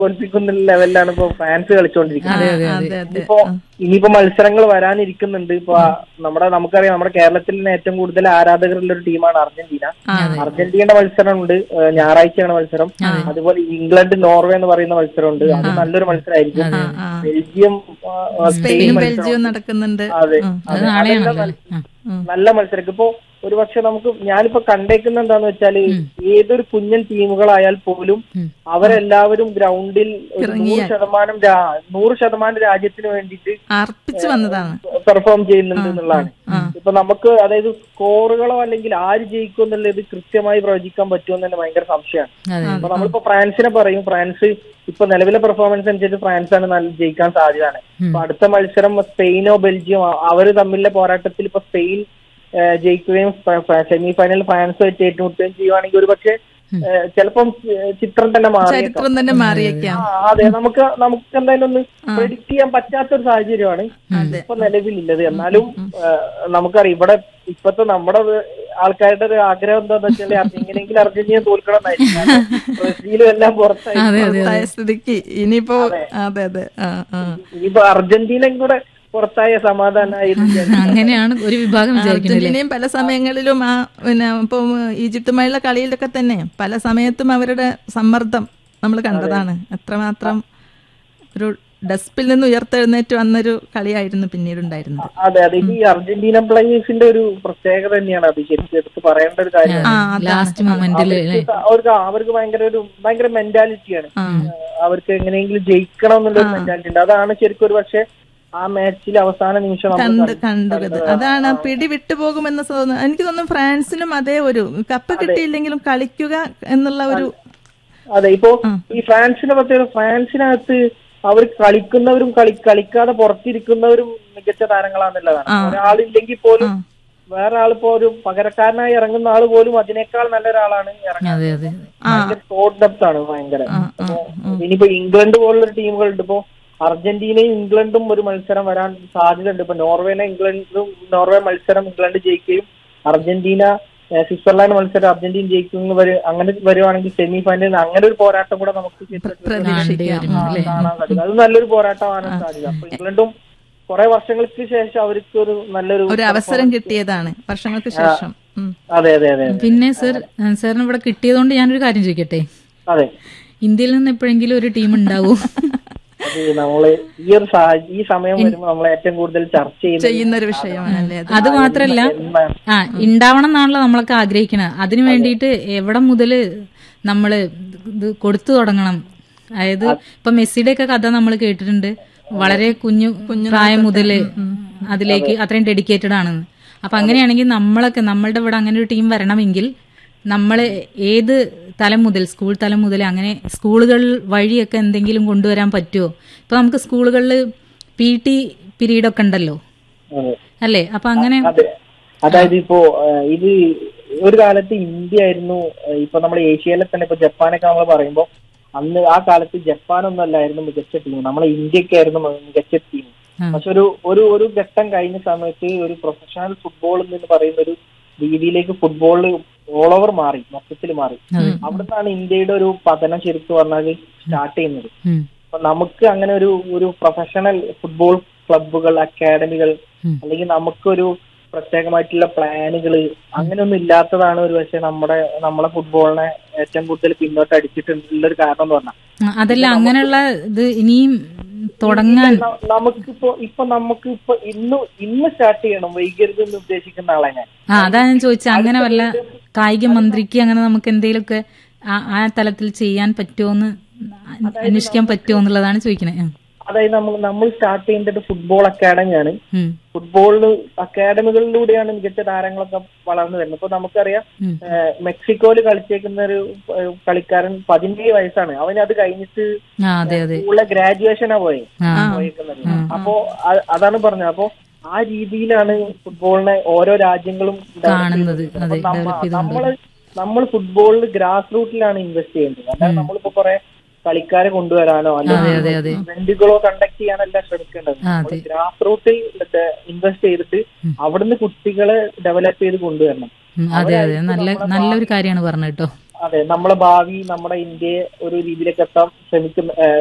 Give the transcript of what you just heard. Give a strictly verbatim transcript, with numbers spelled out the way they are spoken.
തോൽപ്പിക്കുന്ന ലെവലിലാണ് ഇപ്പൊ ഫ്രാൻസ് കളിച്ചുകൊണ്ടിരിക്കുന്നത്. ഇപ്പോ ഇനിയിപ്പോ മത്സരങ്ങൾ വരാനിരിക്കുന്നുണ്ട്. ഇപ്പൊ നമ്മുടെ നമുക്കറിയാം നമ്മുടെ കേരളത്തിൽ തന്നെ ഏറ്റവും കൂടുതൽ ആരാധകരുള്ള ഒരു ടീമാണ് അർജന്റീന. അർജന്റീനയുടെ മത്സരമുണ്ട്, ഞായറാഴ്ചയാണ് മത്സരം. അതുപോലെ ഇംഗ്ലണ്ട് നോർവേ എന്ന് പറയുന്ന മത്സരമുണ്ട്, അത് നല്ലൊരു മത്സരമായിരിക്കും. ബെൽജിയം സ്പെയിനും ബെൽജിയം നടക്കുന്നുണ്ട്. അതെ, നല്ല മത്സരം. ഇപ്പോ ഒരുപക്ഷെ നമുക്ക് ഞാനിപ്പോ കണ്ടേക്കുന്ന എന്താന്ന് വെച്ചാല് ഏതൊരു കുഞ്ഞൻ ടീമുകളായാൽ പോലും അവരെല്ലാവരും ഗ്രൗണ്ടിൽ നൂറ് ശതമാനം നൂറ് ശതമാനം രാജ്യത്തിന് വേണ്ടിയിട്ട് അർപ്പിച്ചു വന്നതാണ്, പെർഫോം ചെയ്യുന്നുണ്ട് എന്നുള്ളതാണ്. ഇപ്പൊ നമുക്ക് അതായത് സ്കോറുകളോ അല്ലെങ്കിൽ ആര് ജയിക്കും എന്നുള്ളത് കൃത്യമായി പ്രവചിക്കാൻ പറ്റുമെന്ന് തന്നെ ഭയങ്കര സംശയമാണ്. അപ്പൊ നമ്മളിപ്പോ ഫ്രാൻസിനെ പറയും, ഫ്രാൻസ് ഇപ്പൊ നിലവിലെ പെർഫോമൻസ് അനുസരിച്ച് ഫ്രാൻസാണ് നല്ല ജയിക്കാൻ സാധ്യതയാണ്. അപ്പൊ അടുത്ത മത്സരം സ്പെയിനോ ബെൽജിയോ അവര് തമ്മിലുള്ള പോരാട്ടത്തിൽ ഇപ്പൊ സ്പെയിൻ ജയിക്കുകയും സെമി ഫൈനൽ ഫ്രാൻസ് വെച്ച് ഏറ്റുമുട്ടുകയും ചെയ്യുവാണെങ്കിൽ ഒരു പക്ഷേ ചിലപ്പം ചിത്രം തന്നെ ചരിത്രം തന്നെ മാറിയേക്കാം. അതെ, നമുക്ക് നമുക്ക് എന്തായാലും ഒന്ന് പ്രെഡിക്ട് ചെയ്യാൻ പറ്റാത്തൊരു സാഹചര്യമാണ് ഇപ്പൊ നിലവിലുള്ളത്. എന്നാലും നമുക്കറിയാം ഇവിടെ ഇപ്പത്തെ നമ്മുടെ ആൾക്കാരുടെ ഒരു ആഗ്രഹം എന്താന്ന് വെച്ചാൽ എങ്ങനെയെങ്കിലും അർജന്റീന തോൽക്കണം എന്നായിരിക്കും. ബ്രസീലും എല്ലാം പുറത്തായ സ്ഥിതിക്ക് ഇനിയിപ്പോ അതെ അതെ ഇനിയിപ്പോ അർജന്റീനയും കൂടെ പുറത്തായ സമാധാനമായിരുന്നു. അങ്ങനെയാണ് ഒരു വിഭാഗം അർജന്റീനയും പല സമയങ്ങളിലും ആ പിന്നെ ഇപ്പൊ ഈജിപ്തുമായുള്ള കളിയിലൊക്കെ തന്നെ പല സമയത്തും അവരുടെ സമ്മർദ്ദം നമ്മൾ കണ്ടതാണ്. എത്രമാത്രം ഒരു ഡസ്പിൽ നിന്ന് ഉയർത്തെഴുന്നേറ്റ് വന്നൊരു കളിയായിരുന്നു പിന്നീട് ഉണ്ടായിരുന്നത്. അതെ അതെ, ഈ അർജന്റീന പ്ലേയേഴ്സിന്റെ ഒരു പ്രത്യേകത തന്നെയാണ് അത്. ശരിക്കും എടുത്ത് പറയേണ്ട ഒരു കാര്യമാണ്. ലാസ്റ്റ് മൊമെന്റിൽ അവർക്ക് അവർക്ക് ഭയങ്കര ഒരു ഭയങ്കര മെന്റാലിറ്റിയാണ്. അവർക്ക് എങ്ങനെയെങ്കിലും ജയിക്കണം എന്നുള്ള ഒരു മെന്റാലിറ്റി ഉണ്ട്. അതാണ് ശരിക്കും ഒരു പക്ഷേ ആ മാച്ചിൽ അവസാന നിമിഷം കണ്ടത്. അതാണ് പിടി വിട്ടുപോകുമെന്ന് തോന്നുന്നു. എനിക്ക് തോന്നുന്നു ഫ്രാൻസിനും അതേ ഒരു കപ്പ് കിട്ടിയില്ലെങ്കിലും കളിക്കുക എന്നുള്ള ഒരു. അതെ, ഇപ്പോ ഈ ഫ്രാൻസിന്റെ പ്രത്യേകത ഫ്രാൻസിനകത്ത് അവർ കളിക്കുന്നവരും കളി കളിക്കാതെ പുറത്തിരിക്കുന്നവരും മികച്ച താരങ്ങളാണെന്നുള്ളതാണ്. ഒരാളില്ലെങ്കിൽ പോലും വേറെ ആളിപ്പോ ഒരു പകരക്കാരനായി ഇറങ്ങുന്ന ആള് പോലും അതിനേക്കാൾ നല്ല ഒരാളാണ് ഇറങ്ങുന്നത്. ഭയങ്കര സ്കോർ ഡെപ്ത് ആണ് ഭയങ്കര. ഇനിയിപ്പോ ഇംഗ്ലണ്ട് പോലുള്ളൊരു ടീമുകളുണ്ട്. ഇപ്പോ അർജന്റീനയും ഇംഗ്ലണ്ടും ഒരു മത്സരം വരാൻ സാധ്യതയുണ്ട്. ഇപ്പൊ നോർവേനെ ഇംഗ്ലണ്ടും നോർവേ മത്സരം ഇംഗ്ലണ്ട് ജയിക്കുകയും അർജന്റീന സ്വിറ്റ്സർലാൻഡ് മത്സരം അർജന്റീന ജയിക്കുന്ന വരെ അങ്ങനെ വരുവാണെങ്കിൽ സെമി ഫൈനലിൽ അങ്ങനെ ഒരു പോരാട്ടം കൂടെ നമുക്ക് കാണാൻ സാധിക്കും. അത് നല്ലൊരു പോരാട്ടമാണ് സാധ്യത. അപ്പൊ ഇംഗ്ലണ്ടും കുറെ വർഷങ്ങൾക്ക് ശേഷം അവർക്ക് ഒരു നല്ലൊരു ഒരു അവസരം കിട്ടിയതാണ് വർഷങ്ങൾക്ക് ശേഷം. അതെ അതെ അതെ. പിന്നെ സർ സാറിന് ഇവിടെ കിട്ടിയതുകൊണ്ട് ഞാനൊരു കാര്യം ചോദിക്കട്ടെ. അതെ, ഇന്ത്യയിൽ നിന്ന് എപ്പോഴെങ്കിലും ഒരു ടീം ഉണ്ടാവൂ? അത് നമ്മള് ഈ ഒരു ഈ സമയം വരുമ്പോൾ നമ്മൾ ഏറ്റവും കൂടുതൽ ചർച്ച ചെയ്യുന്ന ഒരു വിഷയമാണ്. അത് മാത്രല്ല ആ ഉണ്ടാവണം എന്നാണല്ലോ നമ്മളൊക്കെ ആഗ്രഹിക്കുന്നത്. അതിനു വേണ്ടിയിട്ട് എവിടെ മുതല് നമ്മള് ഇത് കൊടുത്തു തുടങ്ങണം? അതായത് ഇപ്പൊ മെസ്സിയുടെ ഒക്കെ കഥ നമ്മൾ കേട്ടിട്ടുണ്ട്. വളരെ കുഞ്ഞു പ്രായം മുതല് അതിലേക്ക് അത്രയും ഡെഡിക്കേറ്റഡ് ആണെന്ന്. അപ്പൊ അങ്ങനെയാണെങ്കിൽ നമ്മളൊക്കെ നമ്മളുടെ ഇവിടെ അങ്ങനെ ഒരു ടീം വരണമെങ്കിൽ നമ്മൾ ഏത് തലം മുതൽ സ്കൂൾ തലം മുതൽ അങ്ങനെ സ്കൂളുകൾ വഴിയൊക്കെ എന്തെങ്കിലും കൊണ്ടുവരാൻ പറ്റുമോ? ഇപ്പൊ നമുക്ക് സ്കൂളുകളിൽ പി ടി പീരീഡ് ഒക്കെ ഉണ്ടല്ലോ അല്ലേ? അപ്പൊ അങ്ങനെ അതായത് ഇപ്പോ ഇത് ഒരു കാലത്ത് ഇന്ത്യ ആയിരുന്നു. ഇപ്പൊ നമ്മുടെ ഏഷ്യയിലെ തന്നെ ഇപ്പൊ ജപ്പാനൊക്കെ നമ്മൾ പറയുമ്പോൾ അന്ന് ആ കാലത്ത് ജപ്പാനൊന്നും അല്ലായിരുന്നു മികച്ച ടീം, നമ്മളെ ഇന്ത്യക്കായിരുന്നു മികച്ച ടീം. പക്ഷെ ഒരു ഒരു ഒരു ഘട്ടം കഴിഞ്ഞ സമയത്ത് ഒരു പ്രൊഫഷണൽ ഫുട്ബോൾ എന്ന് പറയുന്ന ഒരു രീതിയിലേക്ക് ഫുട്ബോളിൽ ഓൾ ഓവർ മാറി, മൊത്തത്തിൽ മാറി. അവിടുന്നാണ് ഇന്ത്യയുടെ ഒരു പതനം ശരിക്കും പറഞ്ഞാൽ സ്റ്റാർട്ട് ചെയ്യുന്നത്. അപ്പൊ നമുക്ക് അങ്ങനെ ഒരു ഒരു പ്രൊഫഷണൽ ഫുട്ബോൾ ക്ലബ്ബുകൾ, അക്കാഡമികൾ അല്ലെങ്കിൽ നമുക്കൊരു പ്രത്യേകമായിട്ടുള്ള പ്ലാനുകൾ അങ്ങനെയൊന്നും ഇല്ലാത്തതാണ് ഒരു പക്ഷേ നമ്മുടെ നമ്മളെ ഫുട്ബോളിനെ ഏറ്റവും കൂടുതൽ പിന്നോട്ട് അടിച്ചിട്ടുള്ള ഒരു കാരണം എന്ന് പറഞ്ഞാൽ. അതല്ല അങ്ങനെയുള്ള ഇത് ഇനിയും തുടങ്ങാൻ നമുക്കിപ്പോ ഇപ്പൊ നമുക്ക് ഇപ്പൊ ഇന്ന് ഇന്ന് സ്റ്റാർട്ട് ചെയ്യണം, വൈകരുത് എന്ന് ഉദ്ദേശിക്കുന്ന ആളെ ഞാൻ. ആ അതാ ഞാൻ ചോദിച്ചത്. അങ്ങനെ വല്ല കായിക മന്ത്രിക്ക് അങ്ങനെ നമുക്ക് എന്തെങ്കിലുമൊക്കെ ആ തലത്തിൽ ചെയ്യാൻ പറ്റുമോന്ന് അന്വേഷിക്കാൻ പറ്റുമോ എന്നുള്ളതാണ് ചോദിക്കണേ. അതായത് നമ്മൾ നമ്മൾ സ്റ്റാർട്ട് ചെയ്യേണ്ടത് ഫുട്ബോൾ അക്കാഡമിയാണ്. ഫുട്ബോളിൽ അക്കാഡമികളിലൂടെയാണ് മികച്ച താരങ്ങളൊക്കെ വളർന്നു വരുന്നത്. ഇപ്പൊ നമുക്കറിയാം മെക്സിക്കോയില് കളിച്ചേക്കുന്ന ഒരു കളിക്കാരൻ പതിനേഴ് വയസ്സാണ്. അവന് അത് കഴിഞ്ഞിട്ട് സ്കൂളിലെ ഗ്രാജുവേഷനാ പോയി പോയേക്കുന്നത്. അപ്പോ അതാണ് പറഞ്ഞത്. അപ്പോ ആ രീതിയിലാണ് ഫുട്ബോളിനെ ഓരോ രാജ്യങ്ങളും നമ്മള് നമ്മൾ ഫുട്ബോളിൽ ഗ്രാസ് റൂട്ടിലാണ് ഇൻവെസ്റ്റ് ചെയ്യേണ്ടത്. അല്ലാതെ നമ്മളിപ്പോ കുറെ കളിക്കാരെ കൊണ്ടുവരാനോ അല്ലെങ്കിൽ ഇവന്റുകളോ കണ്ടക്ട് ചെയ്യാനല്ല ശ്രമിക്കേണ്ടത്. ഗ്രാസ് റൂട്ടിൽ ഇൻവെസ്റ്റ് ചെയ്തിട്ട് അവിടുന്ന് കുട്ടികളെ ഡെവലപ്പ് ചെയ്ത് കൊണ്ടുവരണം. അതെ അതെ, നല്ല നല്ലൊരു കാര്യമാണ് പറഞ്ഞത് കേട്ടോ. അതെ, നമ്മളെ ഭാവി നമ്മുടെ ഇന്ത്യയെ ഒരു രീതിയിലേക്ക് എത്താൻ ശ്രമിക്കുന്ന